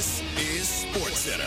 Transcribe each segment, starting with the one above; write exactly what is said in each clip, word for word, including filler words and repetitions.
This is SportsCenter.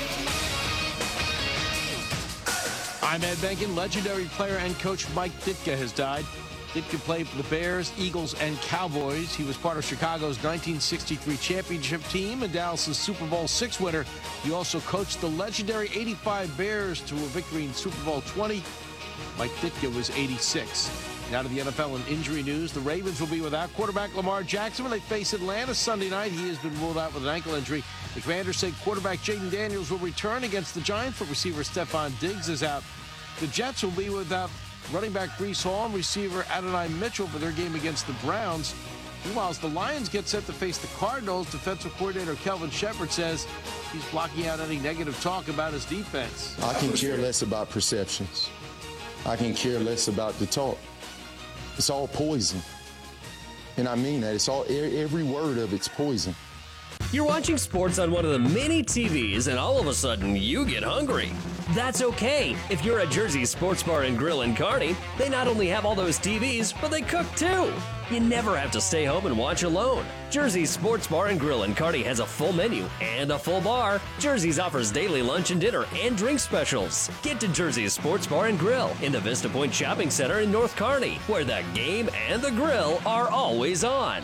I'm Ed Benkin. Legendary player and coach Mike Ditka has died. Ditka played for the Bears, Eagles, and Cowboys. He was part of Chicago's nineteen sixty-three championship team and Dallas's Super Bowl six winner. He also coached the legendary eighty-five Bears to a victory in Super Bowl twenty. Mike Ditka was eighty-six. Now to the N F L and injury news. The Ravens will be without quarterback Lamar Jackson when they face Atlanta Sunday night. He has been ruled out with an ankle injury. The Commanders say quarterback Jaden Daniels will return against the Giants, but receiver Stephon Diggs is out. The Jets will be without running back Breece Hall and receiver Adonai Mitchell for their game against the Browns. Meanwhile, as the Lions get set to face the Cardinals, defensive coordinator Kelvin Shepard says he's blocking out any negative talk about his defense. I can care less about perceptions. I can care less about the talk. It's all poison. And I mean that. It's all, every word of it's poison. You're watching sports on one of the many T Vs, and all of a sudden, you get hungry. That's okay. If you're at Jersey's Sports Bar and Grill in Kearney, they not only have all those T Vs, but they cook too. You never have to stay home and watch alone. Jersey's Sports Bar and Grill in Kearney has a full menu and a full bar. Jersey's offers daily lunch and dinner and drink specials. Get to Jersey's Sports Bar and Grill in the Vista Point Shopping Center in North Kearney, where the game and the grill are always on.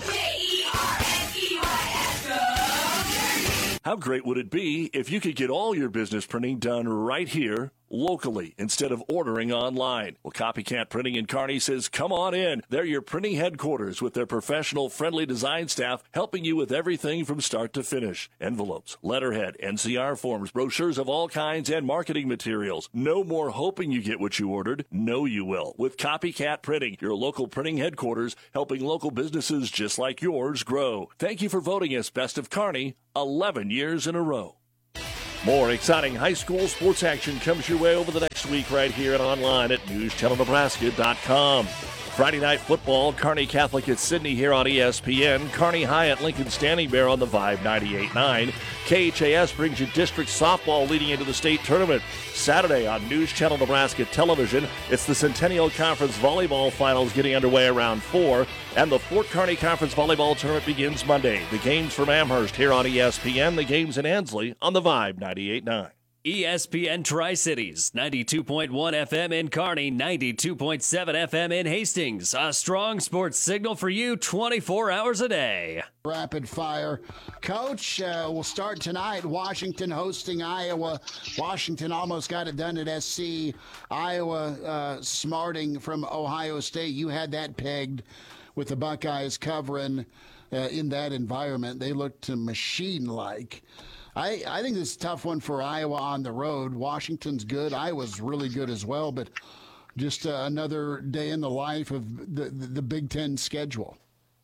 How great would it be if you could get all your business printing done right here, locally, instead of ordering online? Well, Copycat Printing in Kearney says, come on in. They're your printing headquarters with their professional, friendly design staff helping you with everything from start to finish. Envelopes, letterhead, N C R forms, brochures of all kinds, and marketing materials. No more hoping you get what you ordered. Know you will. With Copycat Printing, your local printing headquarters, helping local businesses just like yours grow. Thank you for voting us Best of Kearney eleven years in a row. More exciting high school sports action comes your way over the next week right here and online at news channel nebraska dot com. Friday night football, Kearney Catholic at Sydney here on E S P N. Kearney High at Lincoln Standing Bear on the Vibe ninety-eight point nine. K H A S brings you district softball leading into the state tournament. Saturday on News Channel Nebraska Television, it's the Centennial Conference Volleyball Finals getting underway around four. And the Fort Kearney Conference Volleyball Tournament begins Monday. The games from Amherst here on E S P N. The games in Ansley on the Vibe ninety-eight point nine. E S P N Tri-Cities, ninety-two point one F M in Kearney, ninety-two point seven F M in Hastings. A strong sports signal for you twenty-four hours a day. Rapid fire. Coach, uh, we'll start tonight. Washington hosting Iowa. Washington almost got it done at S C. Iowa uh, smarting from Ohio State. You had that pegged with the Buckeyes covering uh, in that environment. They looked machine-like. I, I think this is a tough one for Iowa on the road. Washington's good. Iowa's really good as well, but just uh, another day in the life of the, the, the Big Ten schedule.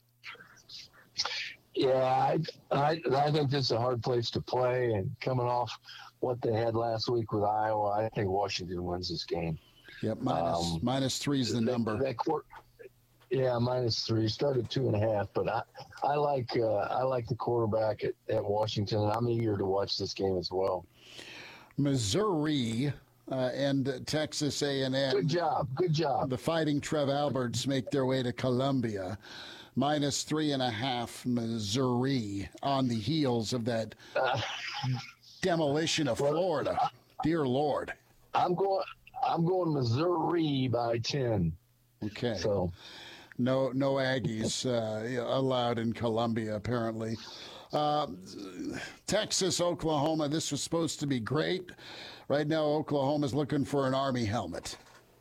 Yeah, I, I I think this is a hard place to play, and coming off what they had last week with Iowa, I think Washington wins this game. Yep, minus, um, minus three is the number. That, that court, yeah, minus three. Started two and a half, but I, I like uh, I like the quarterback at, at Washington, and I'm eager to watch this game as well. Missouri uh, and Texas A and M. Good job, good job. The Fighting Trev Alberts make their way to Columbia. Minus three and a half, Missouri, on the heels of that uh, demolition of Florida. Dear Lord. I'm going. I'm going Missouri by ten. Okay. So. No, no Aggies uh, allowed in Columbia, apparently. Uh, Texas, Oklahoma, this was supposed to be great. Right now, Oklahoma's looking for an Army helmet.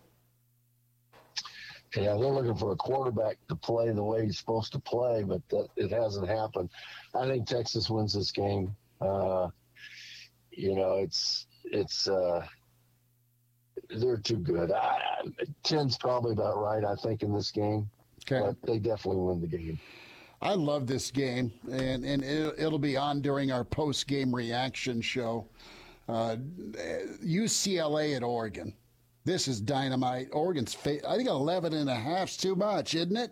Yeah, they're looking for a quarterback to play the way he's supposed to play, but that, it hasn't happened. I think Texas wins this game. Uh, you know, it's it's uh, they're too good. I, ten's probably about right, I think, in this game. Okay. But they definitely win the game. I love this game, and, and it, it'll be on during our post-game reaction show. Uh, U C L A at Oregon. This is dynamite. Oregon's, fa- I think eleven and a half's too much, isn't it?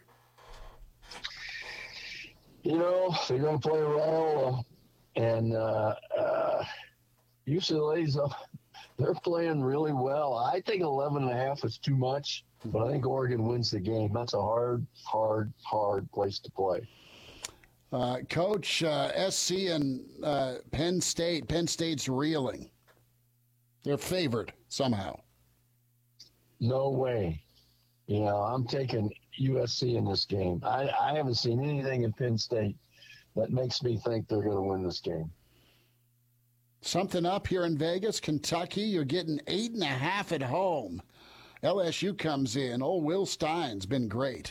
You know, they're going to play Raiola, and uh, uh, U C L A's, uh, they're playing really well. I think eleven and a half is too much. But I think Oregon wins the game. That's a hard, hard, hard place to play. Uh, Coach, uh, S C and uh, Penn State. Penn State's reeling. They're favored somehow. No way. You know, I'm taking U S C in this game. I, I haven't seen anything in Penn State that makes me think they're going to win this game. Something up here in Vegas, Kentucky. You're getting eight and a half at home. L S U comes in. Old Will Stein's been great.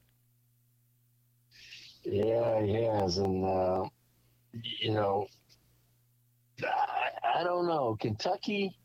Yeah, he has. And, uh, you know, I, I don't know. Kentucky,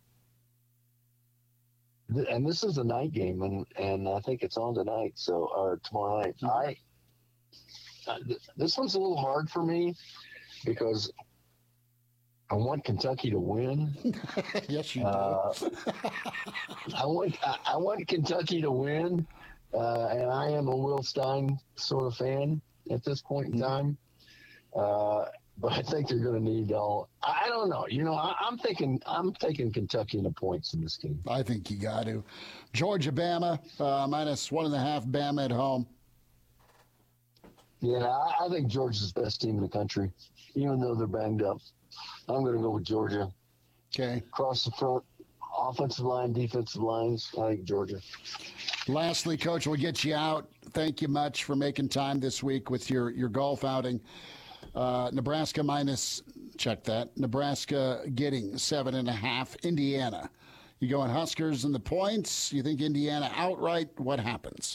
and this is a night game, and, and I think it's on tonight, so or tomorrow night. Mm-hmm. I This one's a little hard for me because I want Kentucky to win. Yes, you do. Uh, I want I, I want Kentucky to win, uh, and I am a Will Stein sort of fan at this point in time. Uh, but I think they're going to need all. I don't know. You know, I, I'm thinking I'm taking Kentucky in the points in this game. I think you got to. Georgia, Bama, uh, minus one and a half. Bama at home. Yeah, I, I think Georgia's the best team in the country, even though they're banged up. I'm going to go with Georgia. Okay. Across the front, offensive line, defensive lines, I think Georgia. Lastly, Coach, we'll get you out. Thank you much for making time this week with your, your golf outing. Uh, Nebraska minus, check that, Nebraska getting seven and a half. Indiana. You going Huskers in the points? You think Indiana outright? What happens?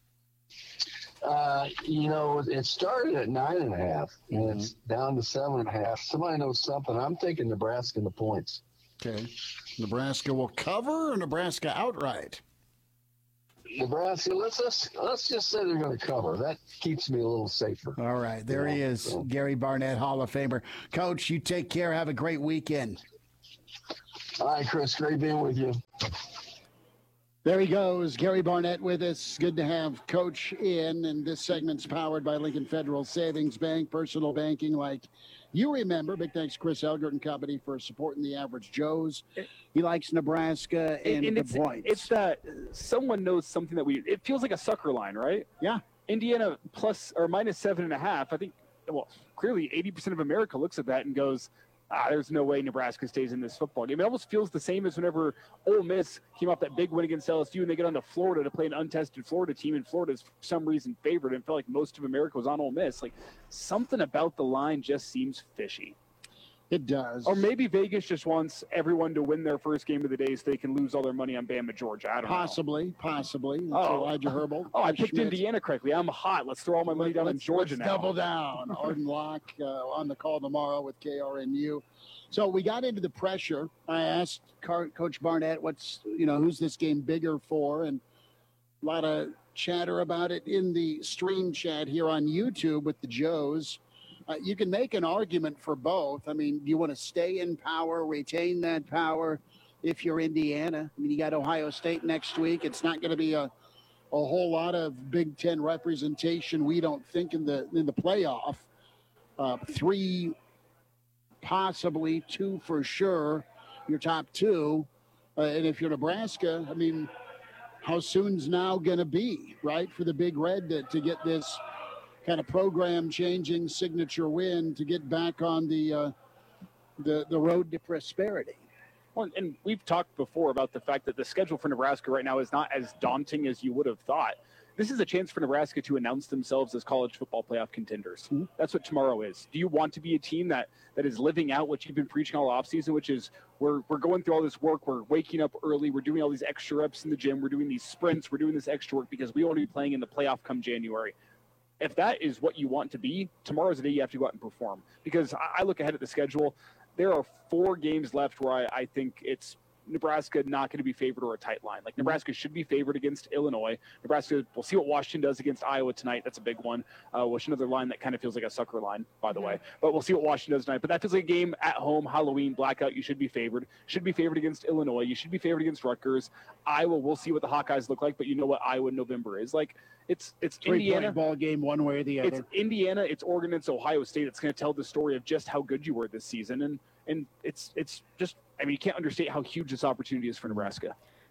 Uh, you know, it started at nine and a half, and mm-hmm. it's down to seven and a half. Somebody knows something. I'm thinking Nebraska in the points. Okay. Nebraska will cover or Nebraska outright? Nebraska, let's let's, let's just say they're going to cover. That keeps me a little safer. All right. There he is, so. Gary Barnett, Hall of Famer. Coach, you take care. Have a great weekend. All right, Chris. Great being with you. There he goes, Gary Barnett with us. Good to have Coach in, and this segment's powered by Lincoln Federal Savings Bank, personal banking like you remember. Big thanks to Chris Elgert and company for supporting the average Joes. He likes Nebraska and, and the it's, points. It's that someone knows something that we – it feels like a sucker line, right? Yeah. Indiana plus or minus seven and a half. I think, well, clearly eighty percent of America looks at that and goes – ah, there's no way Nebraska stays in this football game. It almost feels the same as whenever Ole Miss came off that big win against L S U and they get on to Florida to play an untested Florida team, and Florida's for some reason favored and felt like most of America was on Ole Miss. Like, something about the line just seems fishy. It does. Or maybe Vegas just wants everyone to win their first game of the day so they can lose all their money on Bama, Georgia. I don't possibly, know. Possibly, possibly. Oh. Elijah Herbal. Oh, I picked Schmitz. Indiana correctly. I'm hot. Let's throw all my money down let's, in Georgia let's now. Double down. Arden Locke uh, on the call tomorrow with K R N U. So we got into the pressure. I asked Car- Coach Barnett, what's, you know, who's this game bigger for? And a lot of chatter about it in the stream chat here on YouTube with the Joes. Uh, you can make an argument for both. I mean, do you want to stay in power, retain that power if you're Indiana? I mean, you got Ohio State next week. It's not going to be a, a whole lot of Big Ten representation, we don't think, in the in the playoff. Uh, three, possibly two for sure, your top two. Uh, and if you're Nebraska, I mean, how soon's now going to be, right, for the Big Red to, to get this kind of program-changing signature win to get back on the uh, the the road to prosperity? Well, and we've talked before about the fact that the schedule for Nebraska right now is not as daunting as you would have thought. This is a chance for Nebraska to announce themselves as college football playoff contenders. Mm-hmm. That's what tomorrow is. Do you want to be a team that, that is living out what you've been preaching all offseason, which is we're we're going through all this work, we're waking up early, we're doing all these extra reps in the gym, we're doing these sprints, we're doing this extra work because we want to be playing in the playoff come January. If that is what you want to be, tomorrow's the day you have to go out and perform. Because I look ahead at the schedule, there are four games left where I, I think it's Nebraska not going to be favored or a tight line. Like, Nebraska should be favored against Illinois. Nebraska, we'll see what Washington does against Iowa tonight. That's a big one. Uh, which another line that kind of feels like a sucker line, by the way. But we'll see what Washington does tonight. But that feels like a game at home, Halloween, blackout. You should be favored. Should be favored against Illinois. You should be favored against Rutgers. Iowa, we'll see what the Hawkeyes look like, but you know what Iowa in November is. Like, it's it's Indiana. Ball game one way or the other. It's Indiana, it's Oregon, it's Ohio State. It's going to tell the story of just how good you were this season. And and it's it's just, I mean, you can't understate how huge this opportunity is for Nebraska.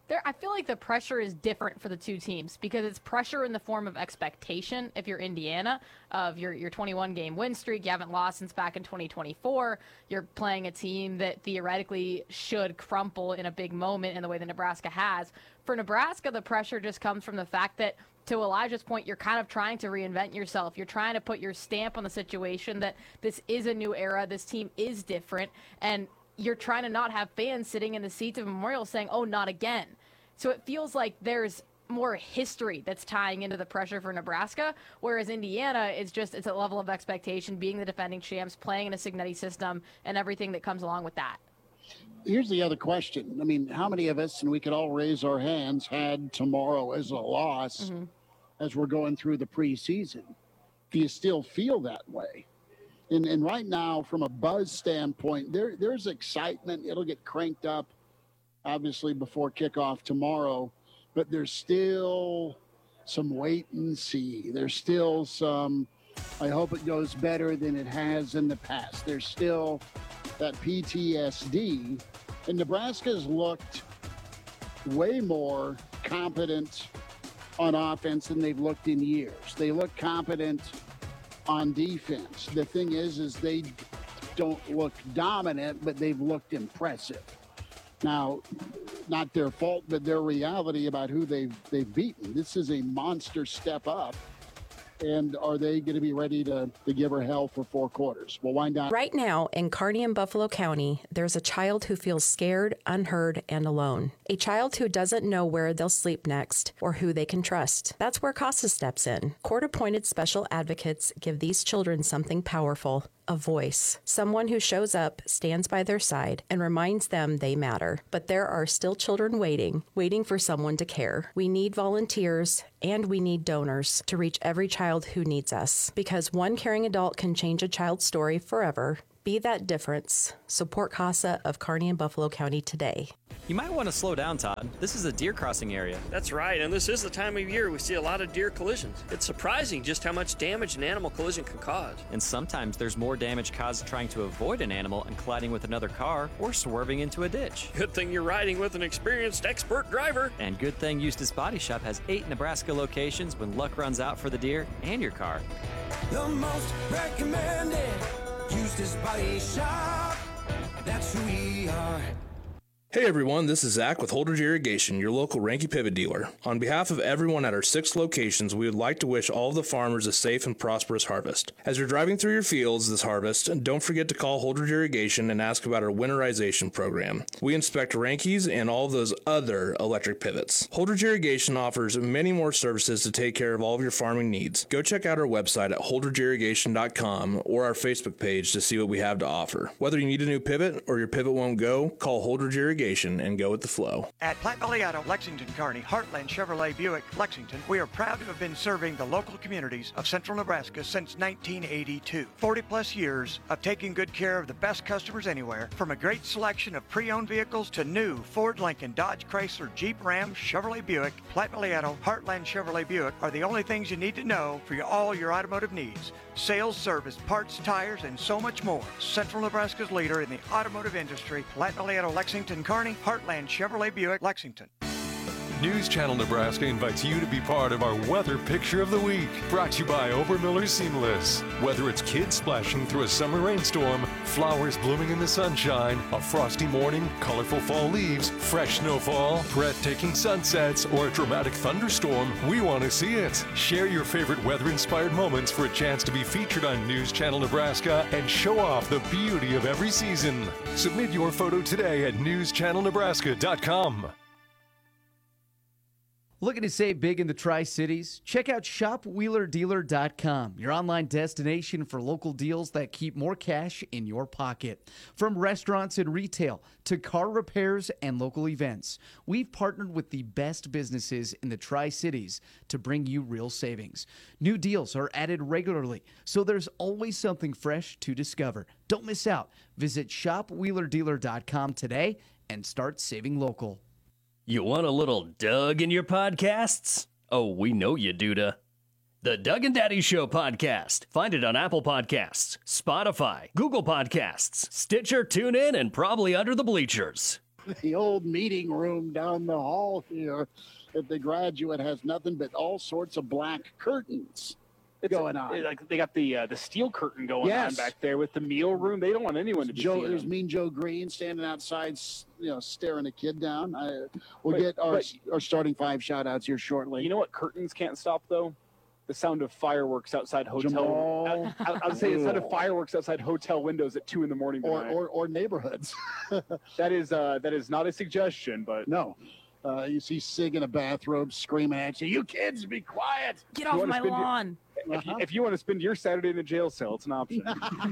There, I feel like the pressure is different for the two teams because it's pressure in the form of expectation. If you're Indiana, of your your twenty-one game win streak, you haven't lost since back in twenty twenty-four. You're playing a team that theoretically should crumple in a big moment in the way that Nebraska has. For Nebraska, the pressure just comes from the fact that, to Elijah's point, you're kind of trying to reinvent yourself. You're trying to put your stamp on the situation that this is a new era, this team is different, and you're trying to not have fans sitting in the seats of Memorial saying, oh, not again. So it feels like there's more history that's tying into the pressure for Nebraska, whereas Indiana is just, it's a level of expectation, being the defending champs, playing in a Cignetti system, and everything that comes along with that. Here's the other question. I mean, how many of us, and we could all raise our hands, had tomorrow as a loss mm-hmm. as we're going through the preseason? Do you still feel that way? And, and right now, from a buzz standpoint, there there's excitement. It'll get cranked up, obviously, before kickoff tomorrow. But there's still some wait and see. There's still some, I hope it goes better than it has in the past. There's still that P T S D. And Nebraska's looked way more competent on offense than they've looked in years. They look competent on defense. The thing is, is they don't look dominant, but they've looked impressive. Now, not their fault, but their reality about who they've they've beaten. This is a monster step up. And are they going to be ready to, to give her hell for four quarters? We'll wind down. Right now, in Kearney and Buffalo County, there's a child who feels scared, unheard, and alone. A child who doesn't know where they'll sleep next or who they can trust. That's where CASA steps in. Court-appointed special advocates give these children something powerful. A voice. Someone who shows up, stands by their side, and reminds them they matter. But there are still children waiting, waiting for someone to care. We need volunteers, and we need donors to reach every child who needs us. Because one caring adult can change a child's story forever. Be that difference. Support CASA of Kearney and Buffalo County today. You might want to slow down, Todd. This is a deer crossing area. That's right, and this is the time of year we see a lot of deer collisions. It's surprising just how much damage an animal collision can cause. And sometimes there's more damage caused trying to avoid an animal and colliding with another car or swerving into a ditch. Good thing you're riding with an experienced expert driver. And good thing Eustis Body Shop has eight Nebraska locations when luck runs out for the deer and your car. The most recommended Eustis Body Shop. That's who we are. Hey everyone, this is Zach with Holdridge Irrigation, your local Ranky Pivot dealer. On behalf of everyone at our six locations, we would like to wish all of the farmers a safe and prosperous harvest. As you're driving through your fields this harvest, don't forget to call Holdridge Irrigation and ask about our winterization program. We inspect Rankies and all of those other electric pivots. Holdridge Irrigation offers many more services to take care of all of your farming needs. Go check out our website at holdridge irrigation dot com or our Facebook page to see what we have to offer. Whether you need a new pivot or your pivot won't go, call Holdridge Irrigation and go with the flow. At Platte Valley Auto, Lexington, Kearney, Heartland Chevrolet Buick, Lexington, we are proud to have been serving the local communities of central Nebraska since nineteen eighty-two. forty plus years of taking good care of the best customers anywhere, from a great selection of pre-owned vehicles to new Ford, Lincoln, Dodge, Chrysler, Jeep, Ram, Chevrolet Buick. Platte Valley Auto, Heartland Chevrolet Buick are the only things you need to know for your, all your automotive needs. Sales, service, parts, tires, and so much more. Central Nebraska's leader in the automotive industry, Platte Valley Auto, Lexington, Kearney, Heartland Chevrolet Buick, Lexington. News Channel Nebraska invites you to be part of our Weather Picture of the Week, brought to you by Obermiller Seamless. Whether it's kids splashing through a summer rainstorm, flowers blooming in the sunshine, a frosty morning, colorful fall leaves, fresh snowfall, breathtaking sunsets, or a dramatic thunderstorm, we want to see it. Share your favorite weather-inspired moments for a chance to be featured on News Channel Nebraska and show off the beauty of every season. Submit your photo today at news channel nebraska dot com. Looking to save big in the Tri-Cities? Check out shop wheeler dealer dot com, your online destination for local deals that keep more cash in your pocket. From restaurants and retail to car repairs and local events, we've partnered with the best businesses in the Tri-Cities to bring you real savings. New deals are added regularly, so there's always something fresh to discover. Don't miss out. Visit shop wheeler dealer dot com today and start saving local. You want a little Doug in your podcasts? Oh, we know you, Duda. The Doug and Daddy Show podcast. Find it on Apple Podcasts, Spotify, Google Podcasts, Stitcher, TuneIn, and probably under the bleachers. the old meeting room down the hall here at the Graduate has nothing but all sorts of black curtains it's going a, on. Like they got the uh, the steel curtain going Yes. on back there with the meal room. They don't want anyone to be Joe, seeing there's them. Mean Joe Green standing outside, s- you know, staring a kid down. I, we'll But- get our but- our starting five shout outs here shortly. You know what curtains can't stop though? The sound of fireworks outside hotel. Jamal. I, I, I would say the sound of fireworks outside hotel windows at two in the morning or, tonight. or or neighborhoods. that is uh, that is not a suggestion, but no. Uh, you see Sig in a bathrobe screaming at you, "You kids, be quiet! Get You off wanna my spend your- lawn. If, you, if you want to spend your Saturday in a jail cell, it's an option.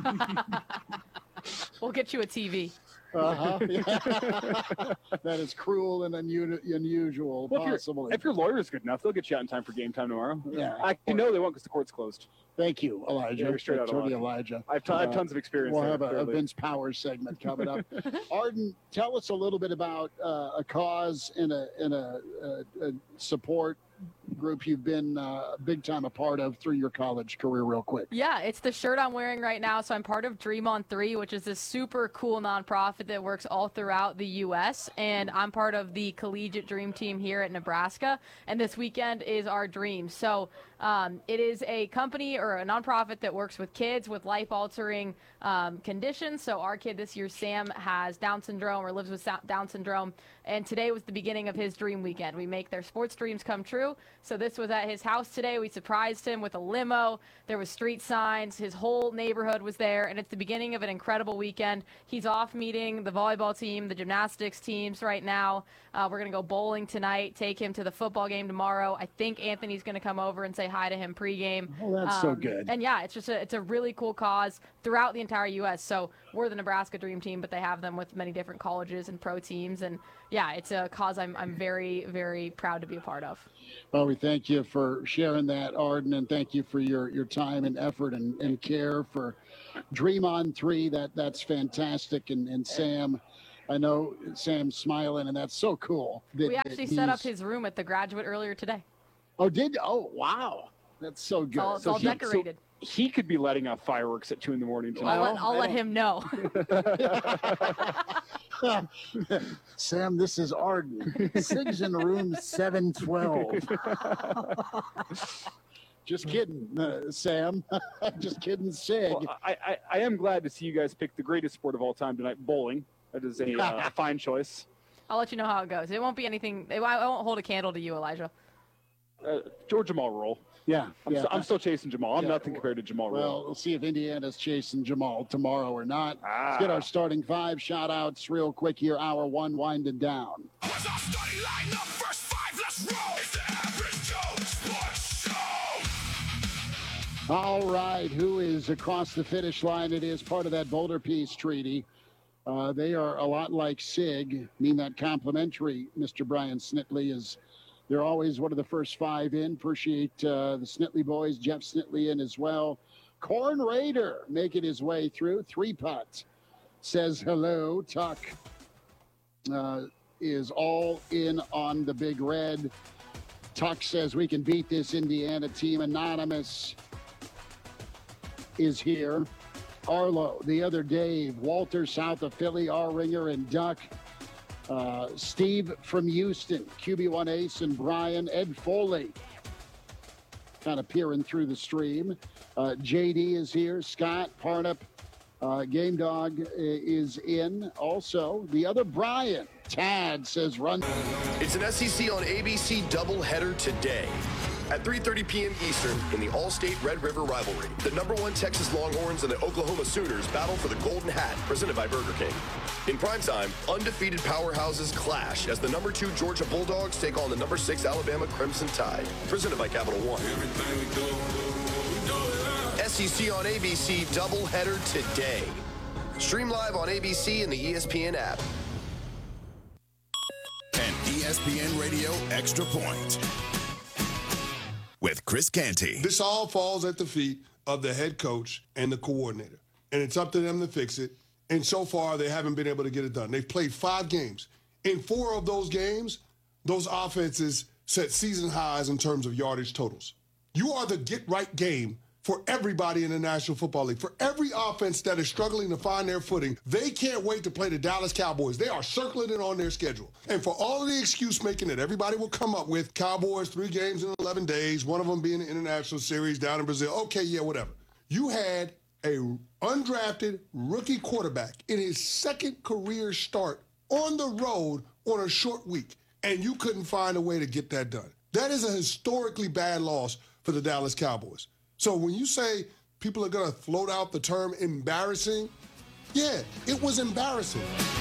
We'll get you a T V. Uh-huh. That is cruel and unu- unusual, Well, if, possibly. your, if your lawyer is good enough, they'll get you out in time for game time tomorrow. Yeah. I you know they won't because the court's closed. Thank you, Elijah. Yeah, you're straight out of Attorney luck. Elijah. I have, ton- I have Uh, tons of experience We'll there, have a, a clearly. Vince Powers segment coming up. Arden, tell us a little bit about uh, a cause and a, and a, a, a support group you've been uh, big time a part of through your college career real quick. Yeah, it's the shirt I'm wearing right now. So I'm part of Dream on Three, which is this super cool nonprofit that works all throughout the U S. And I'm part of the Collegiate Dream Team here at Nebraska. And this weekend is our dream. So um, it is a company or a nonprofit that works with kids with life-altering um, conditions. So our kid this year, Sam, has Down syndrome or lives with Sa- Down syndrome. And today was the beginning of his dream weekend. We make their sports dreams come true. So this was at his house today. We surprised him with a limo. There was street signs. His whole neighborhood was there. And it's the beginning of an incredible weekend. He's off meeting the volleyball team, the gymnastics teams right now. Uh, we're going to go bowling tonight, take him to the football game tomorrow. I think Anthony's going to come over and say hi to him pregame. Oh, that's so good. And yeah, it's just a, it's a really cool cause throughout the entire U S. So we're the Nebraska Dream Team, but they have them with many different colleges and pro teams. And yeah, it's a cause I'm, I'm very, very proud to be a part of. Well, we thank you for sharing that, Arden, and thank you for your, your time and effort and, and care for Dream on Three. That that's fantastic. And, and Sam, I know Sam's smiling, and that's so cool. that- We that actually set up he's- his room at the Graduate earlier today. Oh, did oh wow, that's so good. It's all, it's So all he- decorated. He could be letting off fireworks at two in the morning tonight. I'll let, I'll let him know. Sam, this is Arden. Sig's in room seven twelve. Just kidding, uh, Sam. Just kidding, Sig. Well, I, I, I am glad to see you guys pick the greatest sport of all time tonight, bowling. That is a, uh, a fine choice. I'll let you know how it goes. It won't be anything. I won't hold a candle to you, Elijah. Uh, George Jamal roll. Yeah, I'm, yeah. Still, I'm still chasing Jamal. I'm Yeah. nothing compared to Jamal Well, roll. we'll see if Indiana's chasing Jamal tomorrow or not. Ah. Let's get our starting five shout outs real quick here. Hour one winding down. All right, who is across the finish line? It is part of that Boulder Peace Treaty. Uh, they are a lot like SIG, mean that complimentary, Mister Brian Snitley, is they're always one of the first five in. Appreciate uh, the Snitley boys, Jeff Snitley in as well. Corn Raider making his way through. Three putt says hello. Tuck uh, is all in on the Big Red. Tuck says we can beat this Indiana team. Anonymous is here. Arlo, the other Dave, Walter south of Philly, R. Ringer and Duck. Uh, Steve from Houston, Q B one Ace and Brian, Ed Foley, kind of peering through the stream. Uh, J D is here, Scott Parnup, uh, Game Dog is in. Also, the other Brian, Tad says run. It's an S E C on A B C doubleheader today. At three thirty p.m. Eastern in the All-State Red River rivalry, the number one Texas Longhorns and the Oklahoma Sooners battle for the Golden Hat, presented by Burger King. In primetime, undefeated powerhouses clash as the number two Georgia Bulldogs take on the number six Alabama Crimson Tide, presented by Capital One. S E C on A B C doubleheader today. Stream live on A B C and the E S P N app. An E S P N Radio Extra Point with Chris Canty. This all falls at the feet of the head coach and the coordinator, and it's up to them to fix it. And so far, they haven't been able to get it done. They've played five games. In four of those games, those offenses set season highs in terms of yardage totals. You are the get-right game for everybody in the National Football League. For every offense that is struggling to find their footing, they can't wait to play the Dallas Cowboys. They are circling it on their schedule. And for all of the excuse making that everybody will come up with, Cowboys, three games in eleven days, one of them being the International Series down in Brazil. Okay, yeah, whatever. You had a undrafted rookie quarterback in his second career start on the road on a short week, and you couldn't find a way to get that done. That is a historically bad loss for the Dallas Cowboys. So when you say people are going to float out the term embarrassing, yeah, it was embarrassing.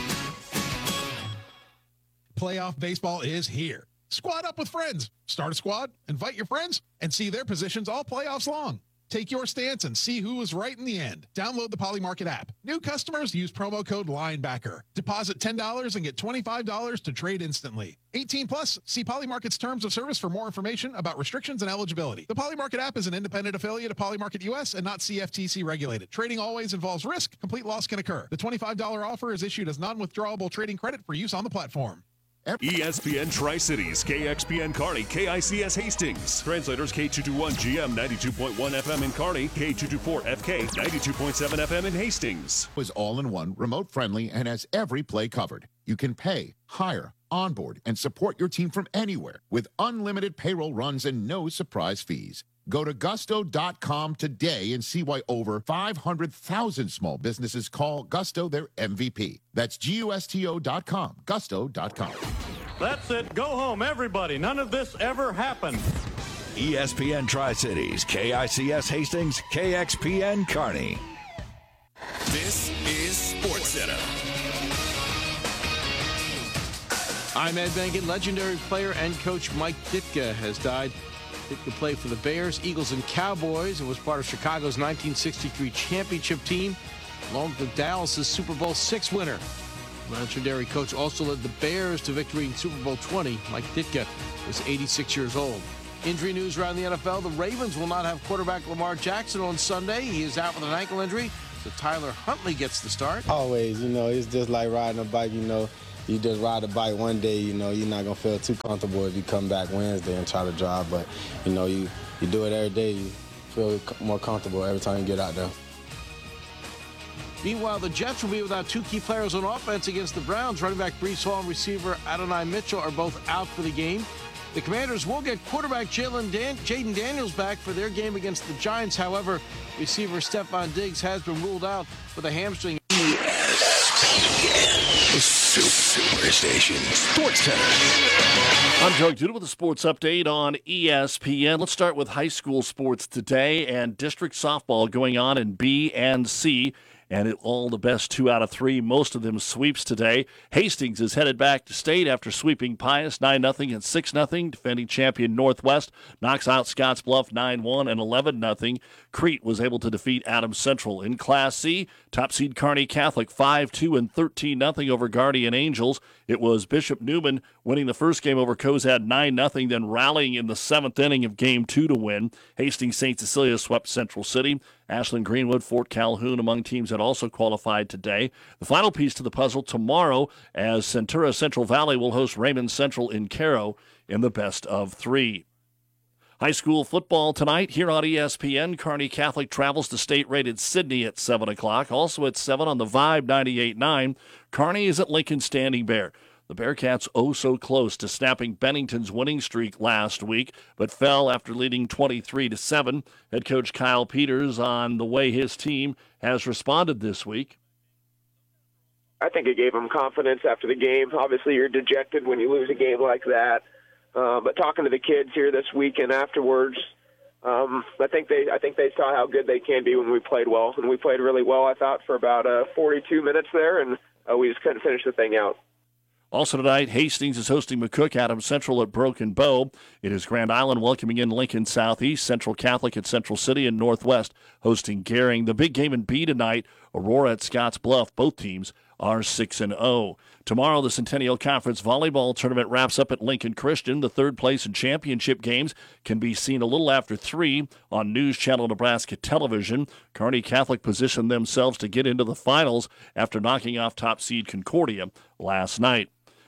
Playoff baseball is here. Squad up with friends. Start a squad, invite your friends, and see their positions all playoffs long. Take your stance and see who is right in the end. Download the Polymarket app. New customers use promo code LINEBACKER. Deposit ten dollars and get twenty-five dollars to trade instantly. eighteen plus. See Polymarket's terms of service for more information about restrictions and eligibility. The Polymarket app is an independent affiliate of Polymarket U S and not C F T C regulated. Trading always involves risk. Complete loss can occur. The twenty-five dollars offer is issued as non-withdrawable trading credit for use on the platform. E S P N Tri-Cities, K X P N Kearney, K I C S Hastings. Translators K two twenty-one G M ninety-two point one F M in Kearney, K two twenty-four F K ninety-two point seven F M in Hastings. Was all-in-one, remote-friendly, and has every play covered. You can pay, hire, onboard, and support your team from anywhere with unlimited payroll runs and no surprise fees. Go to gusto dot com today and see why over five hundred thousand small businesses call Gusto their M V P. That's G U S T O dot com, gusto dot com. That's it. Go home, everybody. None of this ever happened. E S P N Tri-Cities, K I C S Hastings, K X P N Kearney. This is SportsCenter. I'm Ed Bengen. Legendary player and coach Mike Ditka has died. Ditka played for the Bears, Eagles, and Cowboys and was part of Chicago's nineteen sixty-three championship team, along with Dallas' Super Bowl six winner. Legendary coach also led the Bears to victory in Super Bowl twenty. Mike Ditka was eighty-six years old. Injury news around the N F L. The Ravens will not have quarterback Lamar Jackson on Sunday. He is out with an ankle injury, so Tyler Huntley gets the start. Always, you know, it's just like riding a bike, you know. You just ride a bike one day, you know, you're not going to feel too comfortable if you come back Wednesday and try to drive. But, you know, you, you do it every day, you feel more comfortable every time you get out there. Meanwhile, the Jets will be without two key players on offense against the Browns. Running back Breece Hall and receiver Adonai Mitchell are both out for the game. The Commanders will get quarterback Jalen Dan- Jaden Daniels back for their game against the Giants. However, receiver Stephon Diggs has been ruled out with a hamstring. Superstation Sports Center. I'm Doug Duda with a sports update on E S P N. Let's start with high school sports today and district softball going on in B and C. And it, all the best two out of three, most of them sweeps today. Hastings is headed back to state after sweeping Pius nine nothing and six nothing. Defending champion Northwest knocks out Scottsbluff nine one and eleven nothing. Crete was able to defeat Adams Central. In Class C, top seed Kearney Catholic five two and thirteen nothing over Guardian Angels. It was Bishop Newman winning the first game over Cozad nine nothing, then rallying in the seventh inning of Game two to win. Hastings Saint Cecilia swept Central City. Ashland Greenwood, Fort Calhoun among teams that also qualified today. The final piece to the puzzle tomorrow as Centura Central Valley will host Raymond Central in Caro in the best of three. High school football tonight here on E S P N. Kearney Catholic travels to state-rated Sydney at seven o'clock. Also at seven on the Vibe ninety-eight point nine. Kearney is at Lincoln Standing Bear. The Bearcats oh so close to snapping Bennington's winning streak last week, but fell after leading twenty-three to seven. Head coach Kyle Peters on the way his team has responded this week. I think it gave them confidence after the game. Obviously, you're dejected when you lose a game like that. Uh, but talking to the kids here this week and afterwards, um, I think they I think they saw how good they can be when we played well. And we played really well, I thought, for about uh, forty-two minutes there, and uh, we just couldn't finish the thing out. Also tonight, Hastings is hosting McCook Adams Central at Broken Bow. It is Grand Island welcoming in Lincoln Southeast, Central Catholic at Central City, and Northwest hosting Gering. The big game in B tonight, Aurora at Scotts Bluff. Both teams are six and oh. Tomorrow, the Centennial Conference Volleyball Tournament wraps up at Lincoln Christian. The third place and championship games can be seen a little after three on News Channel Nebraska Television. Kearney Catholic positioned themselves to get into the finals after knocking off top seed Concordia last night.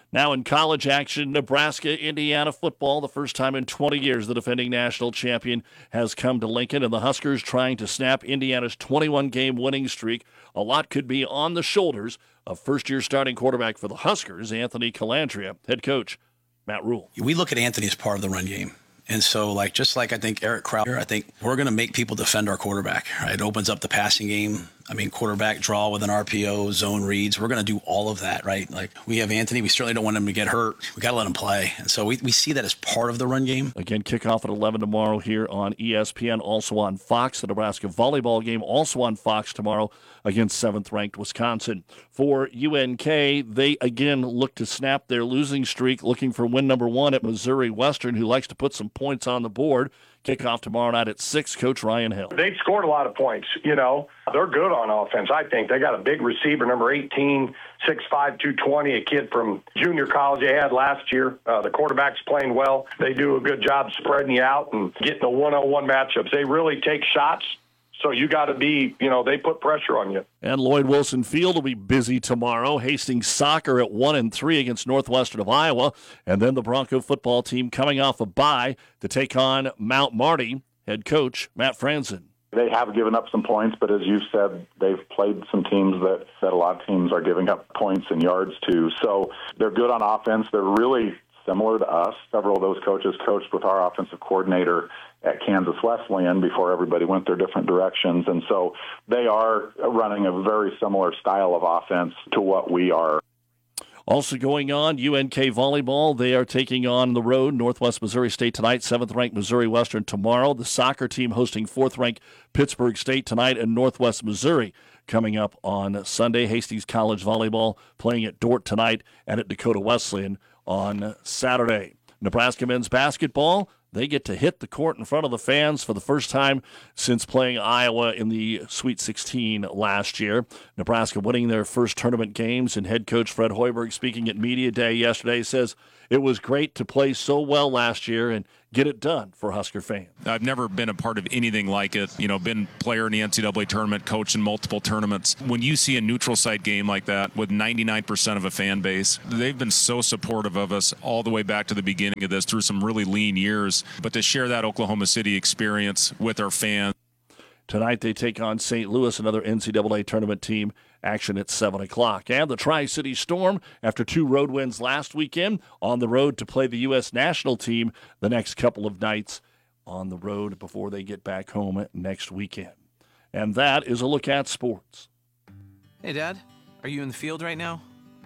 Now in college action, Nebraska-Indiana football, the first time in twenty years the defending national champion has come to Lincoln, and the Huskers trying to snap Indiana's twenty-one game winning streak. A lot could be on the shoulders of first-year starting quarterback for the Huskers, Anthony Calandria. Head coach Matt Rule. We look at Anthony as part of the run game. And so, like, just like I think Eric Crowder, I think we're going to make people defend our quarterback. Right? It opens up the passing game. I mean, quarterback draw with an R P O, zone reads. We're going to do all of that, right? Like, we have Anthony. We certainly don't want him to get hurt. We got to let him play. And so we, we see that as part of the run game. Again, kickoff at eleven tomorrow here on E S P N, also on Fox. The Nebraska volleyball game also on Fox tomorrow against seventh-ranked Wisconsin. For U N K, they again look to snap their losing streak, looking for win number one at Missouri Western, who likes to put some points on the board. Kickoff tomorrow night at six. Coach Ryan Hill. They've scored a lot of points. You know, they're good on offense, I think. They got a big receiver, number eighteen, six five, two twenty, a kid from junior college they had last year. Uh, the quarterback's playing well. They do a good job spreading you out and getting the one-on-one matchups. They really take shots. So you got to be, you know, they put pressure on you. And Lloyd Wilson Field will be busy tomorrow. Hastings soccer at one and three against Northwestern of Iowa, and then the Bronco football team coming off a bye to take on Mount Marty. Head coach Matt Franzen. They have given up some points, but as you've said, they've played some teams that, that a lot of teams are giving up points and yards to. So they're good on offense. They're really similar to us. Several of those coaches coached with our offensive coordinator at Kansas Wesleyan before everybody went their different directions. And so they are running a very similar style of offense to what we are. Also going on, U N K volleyball. They are taking on the road Northwest Missouri State tonight, seventh-ranked Missouri Western tomorrow. The soccer team hosting fourth-ranked Pittsburgh State tonight, and Northwest Missouri coming up on Sunday. Hastings College volleyball playing at Dordt tonight and at Dakota Wesleyan on Saturday. Nebraska men's basketball, they get to hit the court in front of the fans for the first time since playing Iowa in the Sweet sixteen last year. Nebraska winning their first tournament games, and head coach Fred Hoiberg, speaking at Media Day yesterday, says it was great to play so well last year and get it done for Husker fans. I've never been a part of anything like it. You know, been player in the N C double A tournament, coach in multiple tournaments. When you see a neutral site game like that with ninety-nine percent of a fan base, they've been so supportive of us all the way back to the beginning of this through some really lean years. But to share that Oklahoma City experience with our fans. Tonight they take on Saint Louis, another N C double A tournament team. Action at seven o'clock. And the Tri-City Storm, after two road wins last weekend, on the road to play the U S national team the next couple of nights on the road before they get back home next weekend. And that is a look at sports. Hey, Dad, are you in the field right now?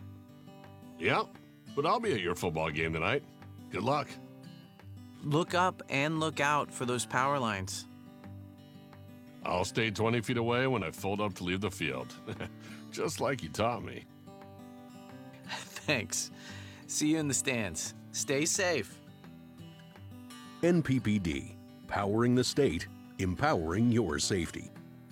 Yeah, but I'll be at your football game tonight. Good luck. Look up and look out for those power lines. I'll stay twenty feet away when I fold up to leave the field. Just like you taught me. Thanks. See you in the stands. Stay safe. N P P D. Powering the state. Empowering your safety.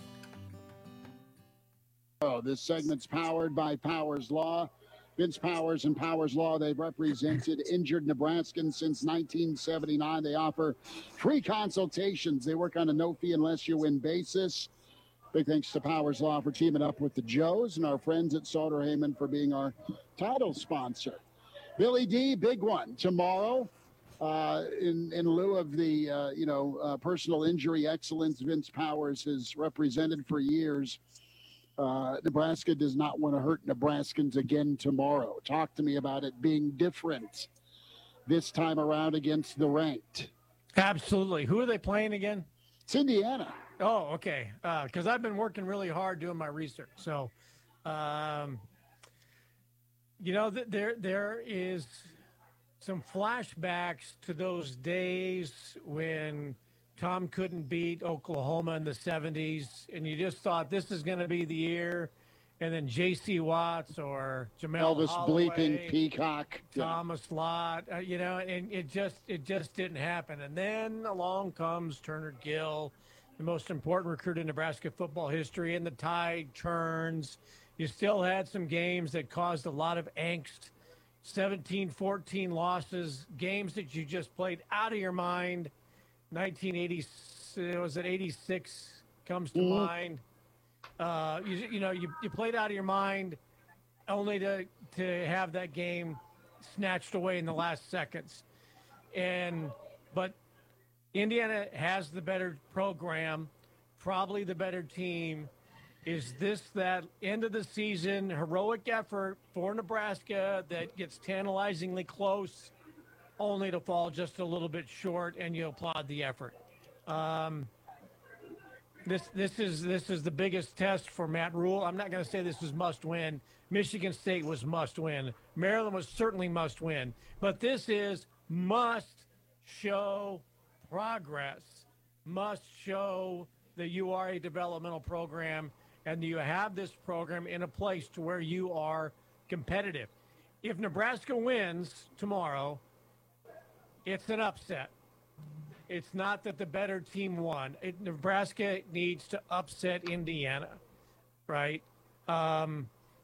Oh, this segment's powered by Powers Law. Vince Powers and Powers Law, they've represented injured Nebraskans since nineteen seventy-nine. They offer free consultations. They work on a no-fee unless you win basis. Big thanks to Powers Law for teaming up with the Joes and our friends at Sauter Heyman for being our title sponsor. Billy D, big one tomorrow. Uh, in, in lieu of the, uh, you know, uh, personal injury excellence Vince Powers has represented for years, Uh, Nebraska does not want to hurt Nebraskans again tomorrow. Talk to me about it being different this time around against the ranked. Absolutely. Who are they playing again? It's Indiana. Oh, okay. Because uh, I've been working really hard doing my research. So, um, you know, th- there there is some flashbacks to those days when Tom couldn't beat Oklahoma in the seventies, and you just thought this is going to be the year. And then J C. Watts or Jamel Elvis Holloway, Bleeping Peacock, Thomas Lott, uh, you know, and it just it just didn't happen. And then along comes Turner Gill, the most important recruit in Nebraska football history, and the tide turns. You still had some games that caused a lot of angst, seventeen fourteen losses, games that you just played out of your mind. nineteen eighty, was it eighty-six comes to mm. mind. Uh, you, you know, you, you played out of your mind only to, to have that game snatched away in the last seconds. And but Indiana has the better program, probably the better team. Is this that end of the season heroic effort for Nebraska that gets tantalizingly close, only to fall just a little bit short, and you applaud the effort? Um, this this is this is the biggest test for Matt Rule. I'm not going to say this is must win. Michigan State was must win. Maryland was certainly must win. But this is must show progress, must show that you are a developmental program and you have this program in a place to where you are competitive. If Nebraska wins tomorrow, it's an upset. It's not that the better team won. It, Nebraska needs to upset Indiana, right? Um,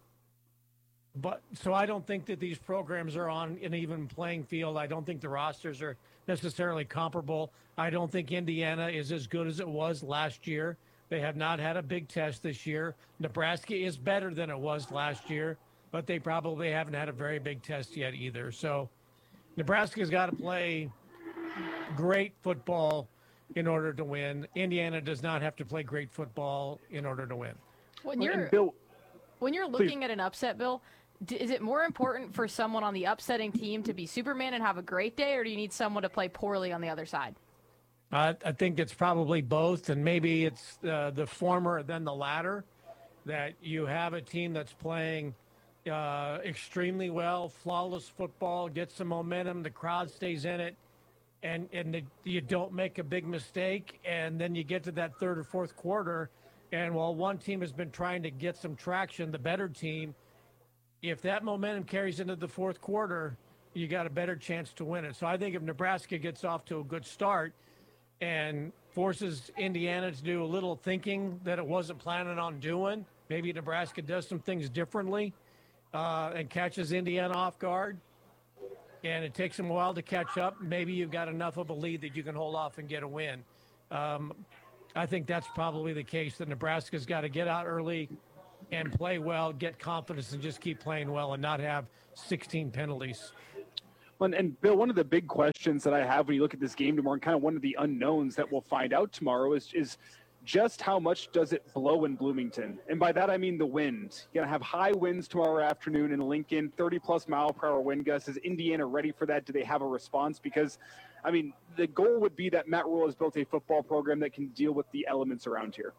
but so I don't think that these programs are on an even playing field. I don't think the rosters are necessarily comparable. I don't think Indiana is as good as it was last year. They have not had a big test this year. Nebraska is better than it was last year, but they probably haven't had a very big test yet either. So Nebraska's got to play great football in order to win. Indiana does not have to play great football in order to win. When you're Bill, when you're looking at an upset, Bill, d- is it more important for someone on the upsetting team to be Superman and have a great day, or do you need someone to play poorly on the other side? I, I think it's probably both, and maybe it's uh, the former than the latter, that you have a team that's playing uh, extremely well, flawless football, gets some momentum, the crowd stays in it, and, and the, you don't make a big mistake, and then you get to that third or fourth quarter, and while one team has been trying to get some traction, the better team, if that momentum carries into the fourth quarter, you got a better chance to win it. So I think if Nebraska gets off to a good start and forces Indiana to do a little thinking that it wasn't planning on doing, maybe Nebraska does some things differently uh, and catches Indiana off guard, and it takes them a while to catch up, maybe you've got enough of a lead that you can hold off and get a win. Um, I think that's probably the case, that Nebraska's got to get out early and play well, get confidence, and just keep playing well and not have sixteen penalties. And, and Bill, one of the big questions that I have when you look at this game tomorrow, and kind of one of the unknowns that we'll find out tomorrow, is is just how much does it blow in Bloomington? And by that I mean the wind. You're gonna have high winds tomorrow afternoon in Lincoln, thirty plus mile per hour wind gusts. Is Indiana ready for that? Do they have a response? Because, I mean, the goal would be that Matt Rule has built a football program that can deal with the elements around here.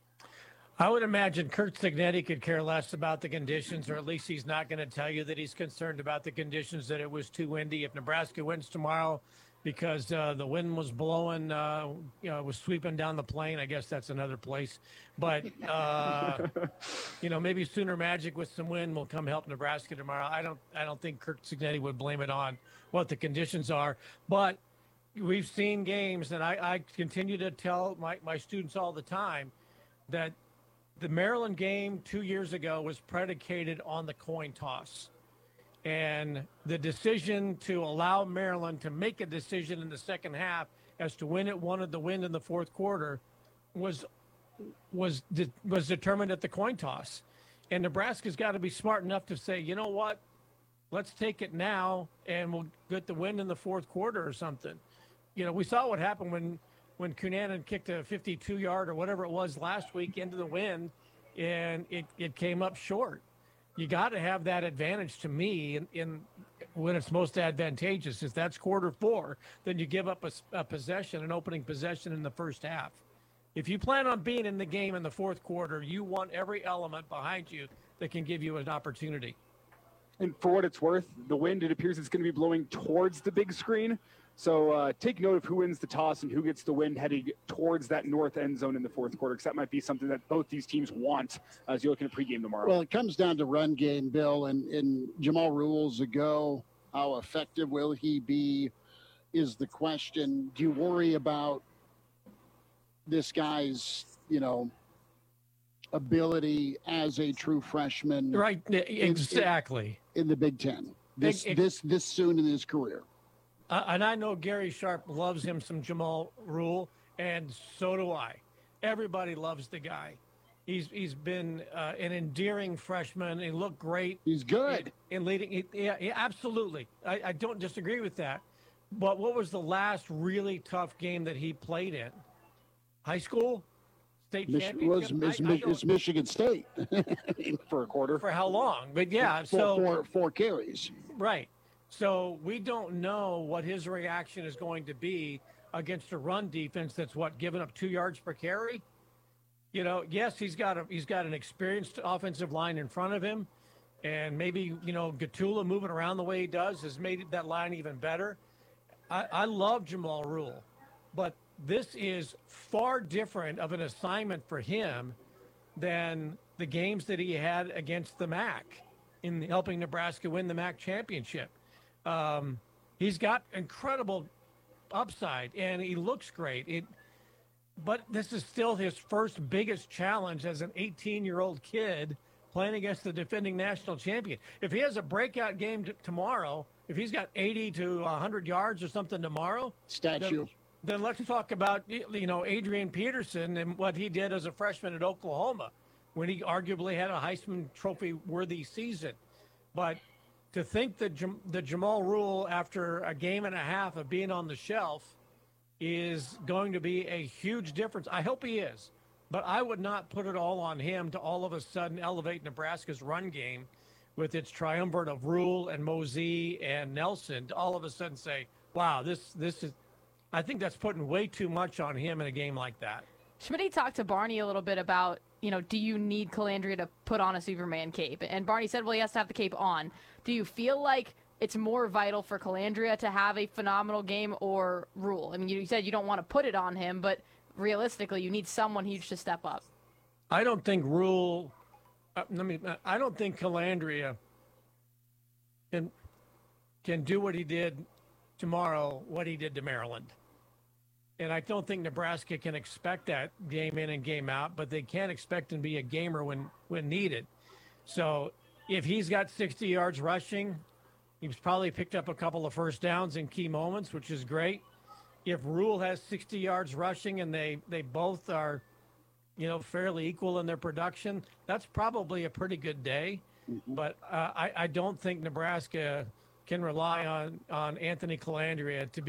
I would imagine Kurt Cignetti could care less about the conditions, or at least he's not going to tell you that he's concerned about the conditions, that it was too windy. If Nebraska wins tomorrow because uh, the wind was blowing, uh, you know, it was sweeping down the plain, I guess that's another place. But, uh, you know, maybe Sooner Magic with some wind will come help Nebraska tomorrow. I don't, I don't think Kurt Cignetti would blame it on what the conditions are. But we've seen games, and I, I continue to tell my, my students all the time that the Maryland game two years ago was predicated on the coin toss. And the decision to allow Maryland to make a decision in the second half as to when it wanted the win in the fourth quarter was was de- was determined at the coin toss. And Nebraska's got to be smart enough to say, you know what, let's take it now and we'll get the win in the fourth quarter or something. You know, we saw what happened when when Cunanan kicked a fifty-two yard or whatever it was last week into the wind, and it, it came up short. You got to have that advantage, to me, in, in when it's most advantageous. If that's quarter four, then you give up a, a possession, an opening possession in the first half. If you plan on being in the game in the fourth quarter, you want every element behind you that can give you an opportunity. And for what it's worth, the wind, it appears it's going to be blowing towards the big screen. So uh, take note of who wins the toss and who gets the win heading towards that north end zone in the fourth quarter, because that might be something that both these teams want as you're looking at pregame tomorrow. Well, it comes down to run game, Bill, and, and Jamal Rules ago, how effective will he be is the question. Do you worry about this guy's, you know, ability as a true freshman? Right, exactly. In, in, in the Big Ten, this, it, this, this soon in his career. Uh, and I know Gary Sharp loves him some Jamal Rule, and so do I. Everybody loves the guy. He's he's been uh, an endearing freshman. He looked great. He's good. In, in leading, he, yeah, yeah, absolutely. I, I don't disagree with that. But what was the last really tough game that he played in? High school, state Mich- was, championship. was, I- I was, don't- was Michigan State for a quarter. For how long? But yeah, four, so four, four carries. right. So we don't know what his reaction is going to be against a run defense that's what, giving up two yards per carry. You know, yes, he's got a he's got an experienced offensive line in front of him, and maybe you know Gatula moving around the way he does has made that line even better. I, I love Jamal Rule, but this is far different of an assignment for him than the games that he had against the M A C in helping Nebraska win the M A C championship. Um, he's got incredible upside, and he looks great. It, but this is still his first biggest challenge as an eighteen-year-old kid playing against the defending national champion. If he has a breakout game t- tomorrow, if he's got eighty to one hundred yards or something tomorrow, Statue. Then, then let's talk about you know Adrian Peterson and what he did as a freshman at Oklahoma when he arguably had a Heisman Trophy-worthy season. But to think that Jam- the Jamal Rule, after a game and a half of being on the shelf, is going to be a huge difference. I hope he is. But I would not put it all on him to all of a sudden elevate Nebraska's run game with its triumvirate of Rule and Mosey and Nelson to all of a sudden say, wow, this this is – I think that's putting way too much on him in a game like that. Schmidt talked to Barney a little bit about, you know, do you need Calandria to put on a Superman cape? And Barney said, well, he has to have the cape on. Do you feel like it's more vital for Calandria to have a phenomenal game or Rule? I mean, you said you don't want to put it on him, but realistically, you need someone huge to step up. I don't think Rule uh, – let me – I don't think Calandria can, can do what he did tomorrow, what he did to Maryland. And I don't think Nebraska can expect that game in and game out, but they can expect him to be a gamer when, when needed. So if he's got sixty yards rushing, he's probably picked up a couple of first downs in key moments, which is great. If Rule has sixty yards rushing and they, they both are, you know, fairly equal in their production, that's probably a pretty good day. Mm-hmm. But uh, I, I don't think Nebraska can rely on, on Anthony Calandria to be